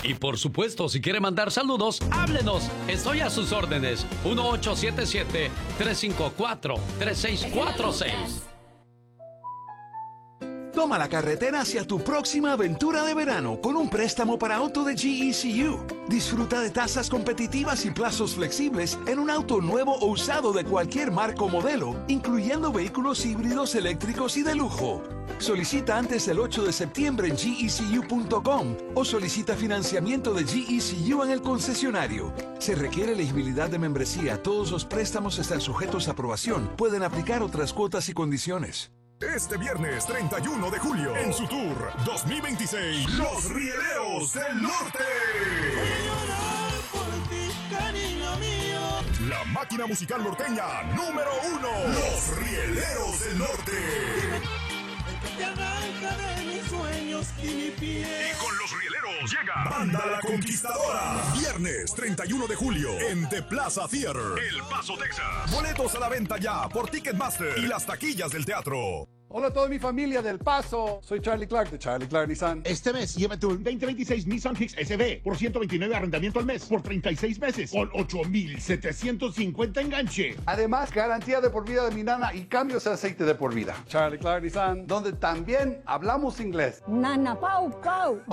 Y por supuesto, si quiere mandar saludos, háblenos. Estoy a sus órdenes. 1877-354-3646. Toma la carretera hacia tu próxima aventura de verano con un préstamo para auto de GECU. Disfruta de tasas competitivas y plazos flexibles en un auto nuevo o usado de cualquier marca o modelo, incluyendo vehículos híbridos eléctricos y de lujo. Solicita antes del 8 de septiembre en gecu.com o solicita financiamiento de GECU en el concesionario. Se requiere elegibilidad de membresía. Todos los préstamos están sujetos a aprobación. Pueden aplicar otras cuotas y condiciones. Este viernes 31 de julio, en su tour 2026, Los Rieleros del Norte. La máquina musical norteña número 1, Los Rieleros del Norte. Y con Los Rieleros llega Banda La Conquistadora. Viernes 31 de julio en The Plaza Theater, El Paso, Texas. Boletos a la venta ya por Ticketmaster y las taquillas del teatro. Hola a toda mi familia del Paso. Soy Charlie Clark de Charlie Clark Nissan. Este mes llévate un 2026 Nissan Kicks SV por 129 arrendamiento al mes por 36 meses con 8,750 enganche. Además, garantía de por vida de mi nana y cambios de aceite de por vida. Charlie Clark Nissan, donde también hablamos inglés. Nana Pau Pau.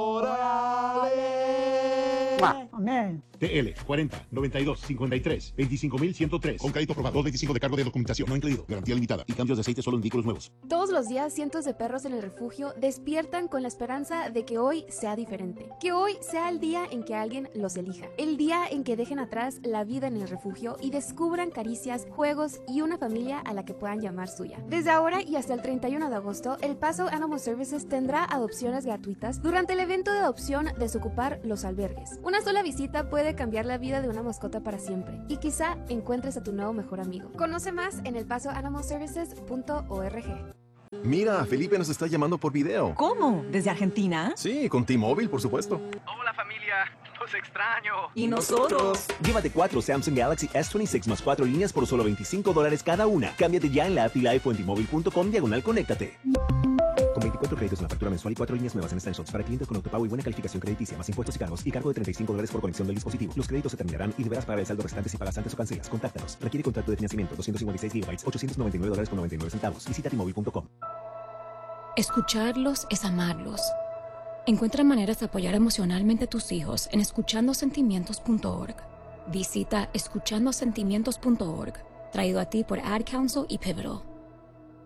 ¡Órale! Amén. TL 40 92 53 25,103. Con crédito aprobado. 225 de cargo de documentación no incluido. Garantía limitada y cambios de aceite solo en vehículos nuevos. Todos los días cientos de perros en el refugio despiertan con la esperanza de que hoy sea diferente. Que hoy sea el día en que alguien los elija. El día en que dejen atrás la vida en el refugio y descubran caricias, juegos y una familia a la que puedan llamar suya. Desde ahora y hasta el 31 de agosto, El Paso Animal Services tendrá adopciones gratuitas durante el evento de adopción Desocupar los Albergues. Una sola visita puede cambiar la vida de una mascota para siempre y quizá encuentres a tu nuevo mejor amigo. Conoce más en elpasoanimalservices.org. Mira, Felipe nos está llamando por video. ¿Cómo? ¿Desde Argentina? Sí, con T-Mobile, por supuesto. Hola familia, los extraño. ¿Y nosotros? Llévate 4 Samsung Galaxy S26 más 4 líneas por solo $25 cada una. Cámbiate ya en la app y live o en T-Mobile.com/conéctate. Con 24 créditos en la factura mensual y 4 líneas nuevas en Essentials para clientes con autopago y buena calificación crediticia, más impuestos y cargos, y cargo de $35 por conexión del dispositivo. Los créditos se terminarán y deberás pagar el saldo restante si pagas antes o cancelas. Contáctanos. Requiere contrato de financiamiento. 256 GB, $899.99. Visita T-Mobile.com. Escucharlos es amarlos. Encuentra maneras de apoyar emocionalmente a tus hijos en escuchandosentimientos.org. Visita escuchandosentimientos.org, traído a ti por Ad Council y Pivotal.